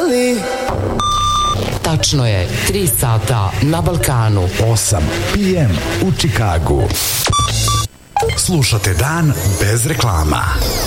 Ali tačno je 3 sata na Balkanu, 8 PM u Čikagu. Slušate Dan bez reklama.